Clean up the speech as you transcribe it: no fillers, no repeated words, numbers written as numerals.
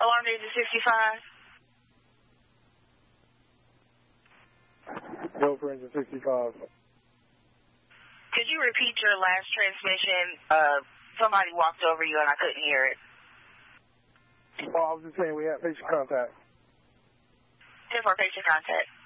Alarm digit 65. Go for engine 65. Could you repeat your last transmission? Somebody walked over you and I couldn't hear it. Oh, I was just saying we had patient contact. 10-4 patient contact.